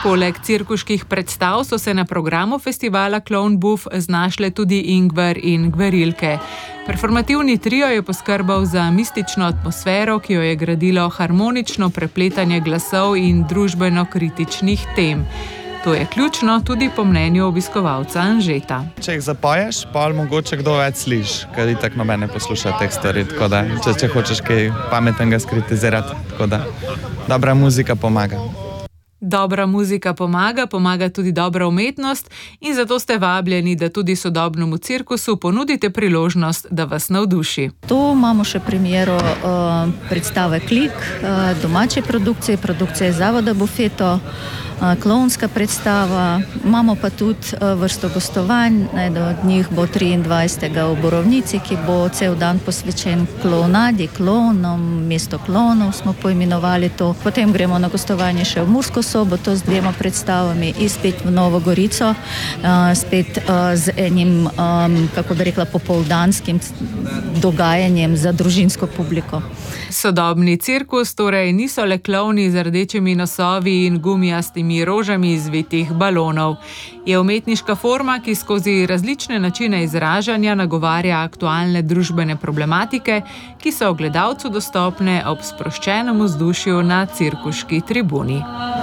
Poleg cirkuških predstav so se na programu festivala Klovn Buf znašle tudi Ingvar in Gverilke. Performativni trio je poskrbel za mistično atmosfero, ki jo je gradilo harmonično prepletanje glasov in družbeno-kritičnih tem. To je ključno tudi po mnenju obiskovalca Anžeta. Če jih zapoješ, pa mogoče kdo več sliši, ker itak noben ne posluša teh stvari, tako da če hočeš kaj pametnega skritizirati, tako da dobra muzika pomaga. Dobra muzika pomaga tudi dobra umetnost in zato ste vabljeni, da tudi sodobnemu cirkusu ponudite priložnost, da vas navduši. Tu imamo še primero predstave Klik, domače produkcije Zavoda Bufeto, klovnska predstava, imamo pa tudi vrsto gostovanj, eden od njih bo 23. v Borovnici, ki bo cel dan posvečen klovnadi, klovnom, mesto klovnov smo poimenovali to. Potem gremo na gostovanje še v Mursko Soboto z 2 predstavami in spet v Novo Gorico, spet z enim, kako bi rekla, popoldanskim dogajanjem za družinsko publiko. Sodobni cirkus torej niso le klovni z rdečimi nosovi in gumijastimi rožami zvitih balonov. Je umetniška forma, ki skozi različne načine izražanja nagovarja aktualne družbene problematike, ki so gledalcu dostopne ob sproščenem vzdušju na cirkuški tribuni.